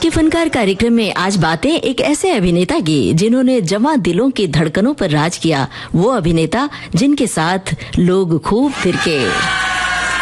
के फनकार कार्यक्रम में आज बातें एक ऐसे अभिनेता की जिन्होंने जवां दिलों की धड़कनों पर राज किया, वो अभिनेता जिनके साथ लोग खूब थिरके।